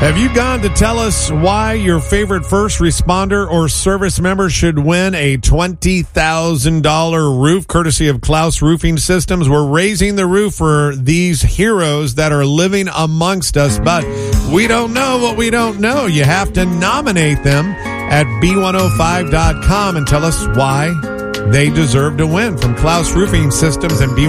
Have you gone to tell us why your favorite first responder or service member should win a $20,000 roof courtesy of Klaus Roofing Systems? We're raising the roof for these heroes that are living amongst us, but we don't know what we don't know. You have to nominate them at B105.com and tell us why they deserve to win. From Klaus Roofing Systems and B105.